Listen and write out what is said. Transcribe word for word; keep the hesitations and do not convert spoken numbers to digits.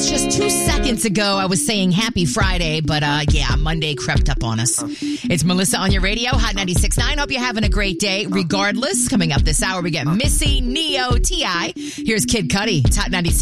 guys, just two seconds ago, I was saying happy Friday, but uh, yeah, Monday crept up on us. It's Melissa on your radio, Hot ninety-six point nine. Hope you're having a great day. Regardless, coming up this hour, we get Missy, Neo, T I. Here's Kid Cudi. It's Hot ninety-six.